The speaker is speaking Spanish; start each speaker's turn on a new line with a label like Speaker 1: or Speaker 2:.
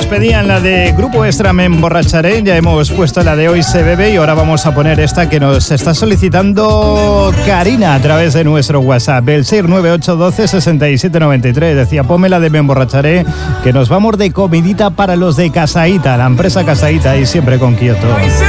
Speaker 1: Nos pedían la de Grupo Extra, Me Emborracharé. Ya hemos puesto la de Hoy se bebe y ahora vamos a poner esta que nos está solicitando Karina a través de nuestro WhatsApp, el 698126793. Decía, ponme la de Me Emborracharé, que nos vamos de comidita para los de Casaíta, la empresa Casaíta, y siempre con Kioto.